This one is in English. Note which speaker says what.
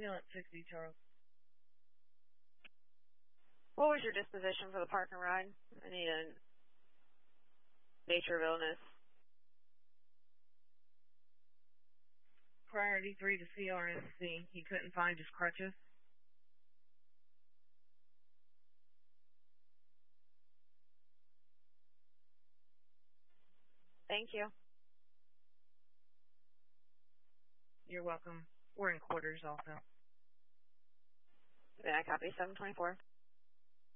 Speaker 1: Ambulance 60, Charles.
Speaker 2: What was your disposition for the park and ride? I need a nature of illness.
Speaker 1: Priority 3 to CRSC. He couldn't find his crutches.
Speaker 2: Thank you.
Speaker 1: You're welcome. We're in quarters also.
Speaker 2: Yeah, I copy 724.